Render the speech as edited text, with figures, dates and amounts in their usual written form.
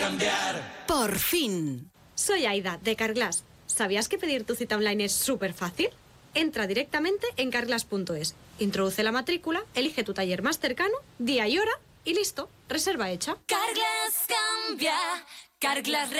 cambiar. Por fin. Soy Aida, de Carglass. ¿Sabías que pedir tu cita online es súper fácil? Entra directamente en carglass.es, introduce la matrícula, elige tu taller más cercano, día y hora y listo, reserva hecha. Carglass cambia. Carglass